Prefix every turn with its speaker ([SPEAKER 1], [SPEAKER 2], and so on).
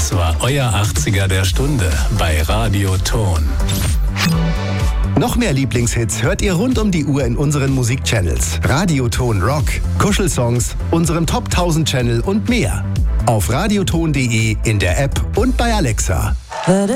[SPEAKER 1] Das war euer 80er der Stunde bei Radio Ton.
[SPEAKER 2] Noch mehr Lieblingshits hört ihr rund um die Uhr in unseren Musikchannels. Radioton Rock, Kuschelsongs, unserem Top 1000 Channel und mehr. Auf radioton.de, in der App und bei Alexa.